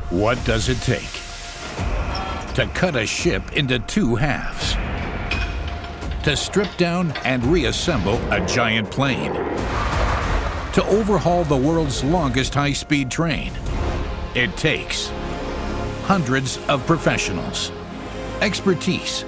What does it take to cut a ship into two halves? To strip down and reassemble a giant plane? To overhaul the world's longest high-speed train? It takes hundreds of professionals, expertise,